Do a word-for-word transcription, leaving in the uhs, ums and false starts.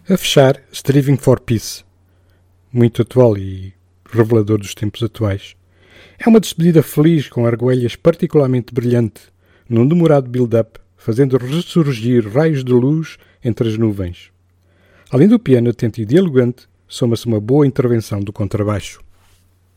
A fechar, Striving for Peace, muito atual e revelador dos tempos atuais. É uma despedida feliz com argoelhas particularmente brilhante, num demorado build-up, fazendo ressurgir raios de luz entre as nuvens. Além do piano atento e dialogante, soma-se uma boa intervenção do contrabaixo.